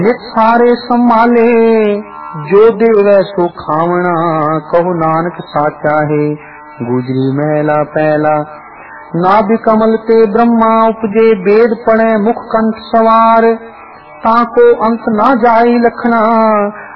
नित सारे संभाले जो देवै सो खावना, कहो नानक साचा है गुजरी महला पहला। नाभि कमल ते ब्रह्मा उपजे, वेद पढ़े मुख कंठ सवार, ताको अंत ना जाई लखना,